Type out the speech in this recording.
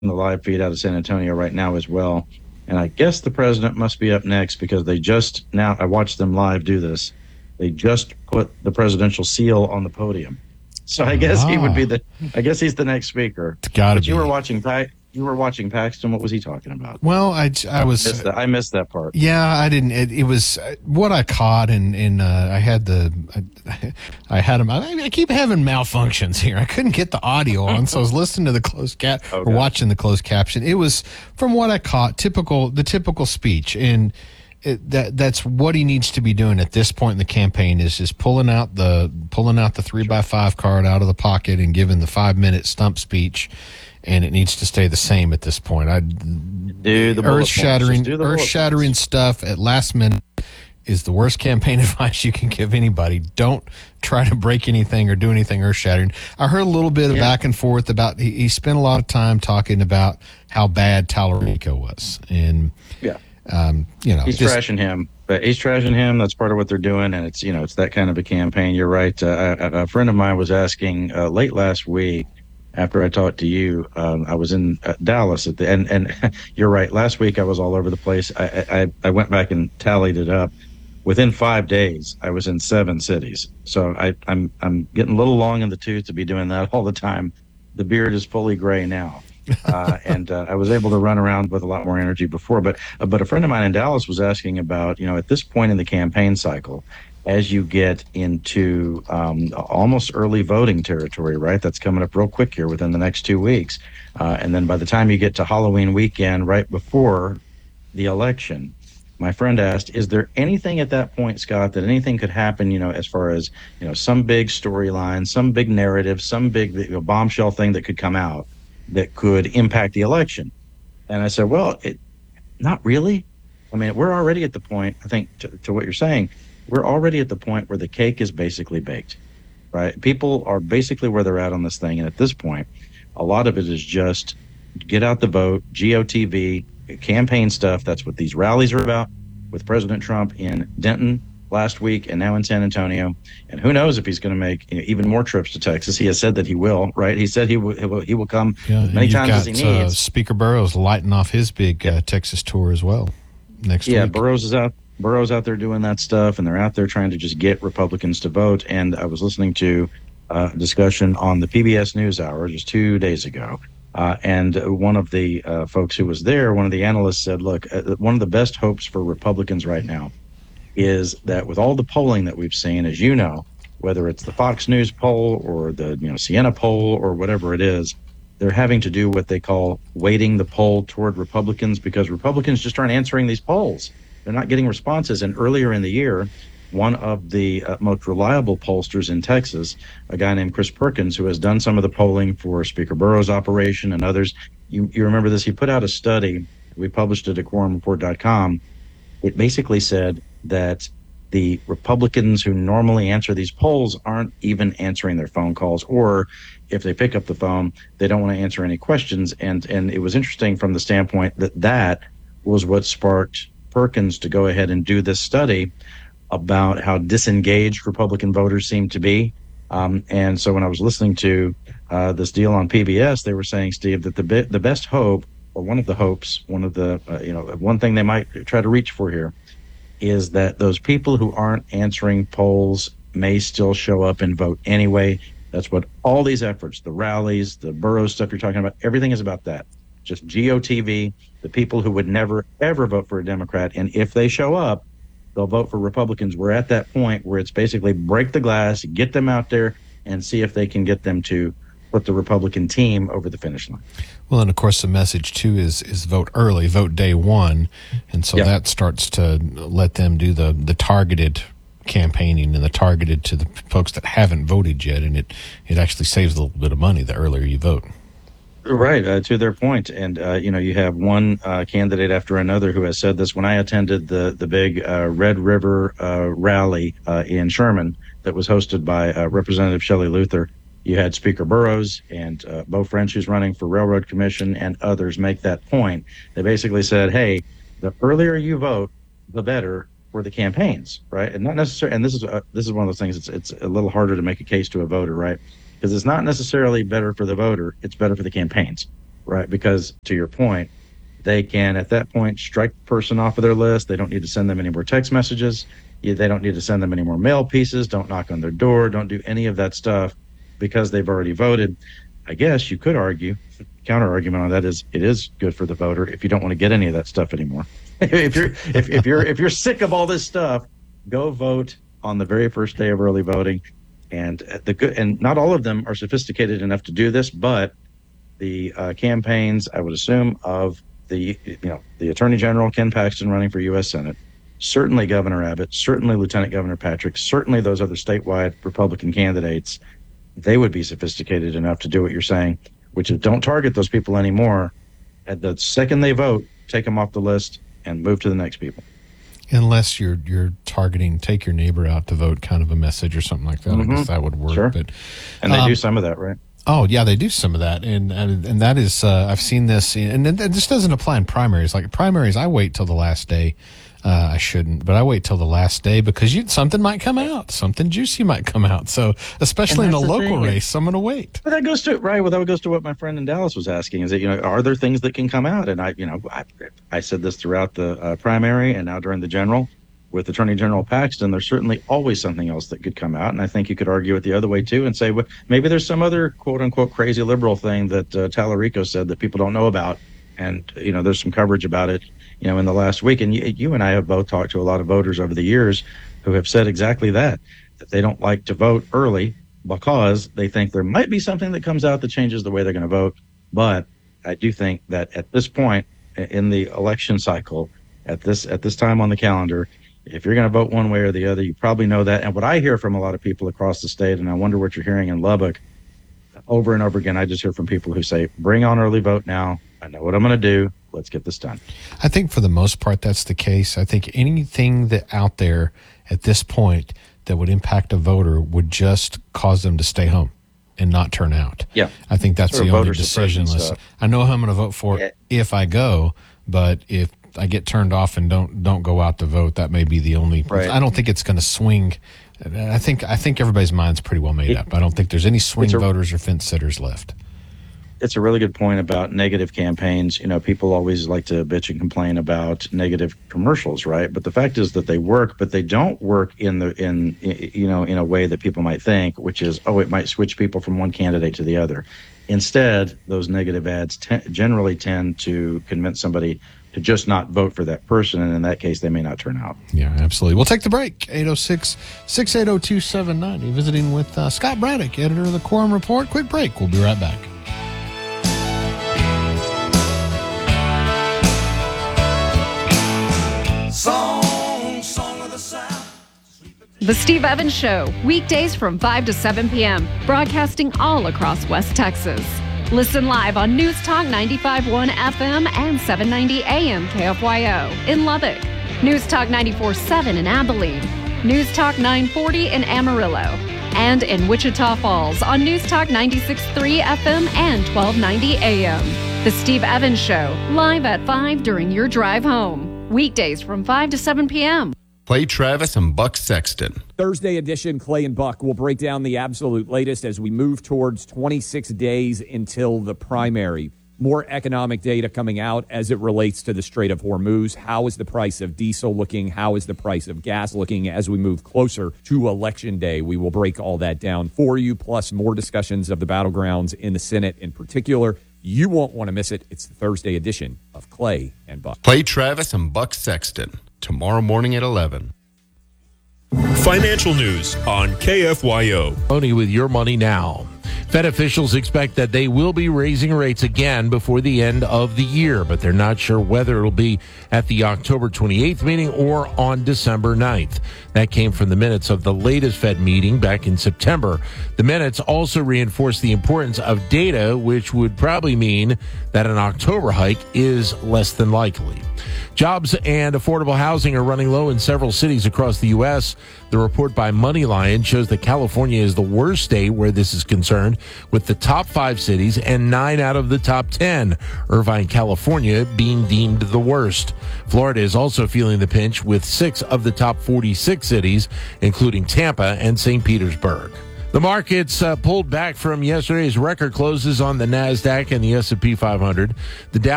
the live feed out of San Antonio right now as well. And I guess the president must be up next because they just now, I watched them live do this. They just put the presidential seal on the podium. So I guess he would be I guess he's the next speaker. It's got to be. You were watching Paxton. What was he talking about? Well, I missed that part. Yeah, I didn't. It was what I caught, and I had I had him. I keep having malfunctions here. I couldn't get the audio on, so I was listening to the or watching the closed caption. It was, from what I caught, the typical speech, and that's what he needs to be doing at this point in the campaign is just pulling out the 3x5 card out of the pocket and giving the 5-minute stump speech. And it needs to stay the same at this point. Do the earth-shattering stuff at last minute is the worst campaign advice you can give anybody. Don't try to break anything or do anything earth-shattering. I heard a little bit of back and forth about he spent a lot of time talking about how bad Tallarico was, and he's trashing him. But he's trashing him. That's part of what they're doing, and it's that kind of a campaign. You're right. A friend of mine was asking late last week. After I talked to you, I was in Dallas at the end, and you're right. Last week I was all over the place. I went back and tallied it up. Within 5 days, I was in 7 cities. So I'm getting a little long in the tooth to be doing that all the time. The beard is fully gray now, and I was able to run around with a lot more energy before. But a friend of mine in Dallas was asking about, at this point in the campaign cycle, as you get into almost early voting territory, right? That's coming up real quick here within the next 2 weeks. And then by the time you get to Halloween weekend, right before the election, my friend asked, is there anything at that point, Scott, that anything could happen, as far as, some big storyline, some big narrative, some big bombshell thing that could come out that could impact the election? And I said, well, not really. I mean, we're already at the point, I think, to what you're saying, we're already at the point where the cake is basically baked, right? People are basically where they're at on this thing. And at this point, a lot of it is just get out the vote, GOTV, campaign stuff. That's what these rallies are about, with President Trump in Denton last week and now in San Antonio. And who knows if he's going to make even more trips to Texas. He has said that he will, right? He said he will come as many times as he needs. Speaker Burrows lighting off his big Texas tour as well next week. Yeah, Burrow's out there doing that stuff, and they're out there trying to just get Republicans to vote. And I was listening to a discussion on the PBS NewsHour just 2 days ago. And one of the folks who was there, one of the analysts said, look, one of the best hopes for Republicans right now is that with all the polling that we've seen, as you know, whether it's the Fox News poll or the Siena poll or whatever it is, they're having to do what they call weighting the poll toward Republicans, because Republicans just aren't answering these polls. They're not getting responses. And earlier in the year, one of the most reliable pollsters in Texas, a guy named Chris Perkins, who has done some of the polling for Speaker Burrow's operation and others, you remember this, he put out a study. We published it at quorumreport.com. It basically said that the Republicans who normally answer these polls aren't even answering their phone calls, or if they pick up the phone, they don't want to answer any questions. And it was interesting from the standpoint that was what sparked Perkins to go ahead and do this study about how disengaged Republican voters seem to be. And so when I was listening to this deal on PBS, they were saying, Steve, that the best hope, or one of the hopes, one of the, one thing they might try to reach for here is that those people who aren't answering polls may still show up and vote anyway. That's what all these efforts, the rallies, the Burrows stuff you're talking about, everything is about that. Just GOTV, the people who would never, ever vote for a Democrat. And if they show up, they'll vote for Republicans. We're at that point where it's basically break the glass, get them out there, and see if they can get them to put the Republican team over the finish line. Well, and of course the message too is vote early, vote day one. And so that starts to let them do the targeted campaigning and the targeted to the folks that haven't voted yet. And it actually saves a little bit of money the earlier you vote. Right, to their point. And, you have one candidate after another who has said this. When I attended the big Red River rally in Sherman that was hosted by Representative Shelley Luther, you had Speaker Burrows and Beau French, who's running for Railroad Commission, and others make that point. They basically said, hey, the earlier you vote, the better for the campaigns, right? And not necessarily, and this is one of those things, it's a little harder to make a case to a voter, right? Because it's not necessarily better for the voter, it's better for the campaigns. right? Because to your point, they can at that point strike the person off of their list. They don't need to send them any more text messages. They don't need to send them any more mail pieces. Don't knock on their door. Don't do any of that stuff because they've already voted. I guess you could argue, counter argument on that is it is good for the voter if you don't want to get any of that stuff anymore. if you're sick of all this stuff, go vote on the very first day of early voting. And not all of them are sophisticated enough to do this, but the campaigns, I would assume, of the Attorney General Ken Paxton running for U.S. Senate, certainly Governor Abbott, certainly Lieutenant Governor Patrick, certainly those other statewide Republican candidates, they would be sophisticated enough to do what you're saying, which is don't target those people anymore. At the second they vote, take them off the list and move to the next people. Unless you're targeting take your neighbor out to vote kind of a message or something like that. I guess that would work. Sure. But, and they do some of that, right? Oh, yeah, they do some of that. And that is, I've seen this, and this doesn't apply in primaries. Like primaries, I wait till the last day. I shouldn't, but I wait till the last day because something might come out. Something juicy might come out. So, especially in a local race, I'm going to wait. But that goes to, that goes to what my friend in Dallas was asking, is that, are there things that can come out? And I said this throughout the primary and now during the general. With Attorney General Paxton, there's certainly always something else that could come out. And I think you could argue it the other way, too, and say, well, maybe there's some other quote-unquote crazy liberal thing that Tallarico said that people don't know about. And, there's some coverage about it, in the last week. And you and I have both talked to a lot of voters over the years who have said exactly that they don't like to vote early because they think there might be something that comes out that changes the way they're going to vote. But I do think that at this point in the election cycle, at this time on the calendar, if you're going to vote one way or the other, you probably know that. And what I hear from a lot of people across the state, and I wonder what you're hearing in Lubbock, over and over again, I just hear from people who say, bring on early vote now. I know what I'm going to do. Let's get this done. I think for the most part, that's the case. I think anything that out there at this point that would impact a voter would just cause them to stay home and not turn out. Yeah. I think that's the only decision. I know who I'm going to vote for if I go, but if I get turned off and don't go out to vote, that may be the only. Right. I don't think it's going to swing. I think everybody's mind's pretty well made up. I don't think there's any swing voters or fence sitters left. It's a really good point about negative campaigns. People always like to bitch and complain about negative commercials, right? But the fact is that they work, but they don't work in a way that people might think, which is, it might switch people from one candidate to the other. Instead, those negative ads generally tend to convince somebody to just not vote for that person, and in that case, they may not turn out. Yeah, absolutely. We'll take the break. 806-680-2790. You're visiting with Scott Braddock, editor of the Quorum Report. Quick break. We'll be right back. Song of the South. The Steve Evans Show, weekdays from 5 to 7 p.m., broadcasting all across West Texas. Listen live on News Talk 95.1 FM and 790 AM KFYO in Lubbock, News Talk 94.7 in Abilene, News Talk 940 in Amarillo, and in Wichita Falls on News Talk 96.3 FM and 1290 AM. The Steve Evans Show, live at 5 during your drive home, weekdays from 5 to 7 p.m. Clay Travis and Buck Sexton. Thursday edition, Clay and Buck will break down the absolute latest as we move towards 26 days until the primary. More economic data coming out as it relates to the Strait of Hormuz. How is the price of diesel looking? How is the price of gas looking as we move closer to Election Day? We will break all that down for you, plus more discussions of the battlegrounds in the Senate in particular. You won't want to miss it. It's the Thursday edition of Clay and Buck. Clay Travis and Buck Sexton, tomorrow morning at 11. Financial news on KFYO. Only with your money now. Fed officials expect that they will be raising rates again before the end of the year, but they're not sure whether it'll be at the October 28th meeting or on December 9th. That came from the minutes of the latest Fed meeting back in September. The minutes also reinforce the importance of data, which would probably mean that an October hike is less than likely. Jobs and affordable housing are running low in several cities across the U.S. The report by MoneyLion shows that California is the worst state where this is concerned, with the top 5 cities and 9 out of the top 10, Irvine, California, being deemed the worst. Florida is also feeling the pinch, with 6 of the top 46 cities, including Tampa and St. Petersburg. The markets pulled back from yesterday's record closes on the NASDAQ and the S&P 500. The Dow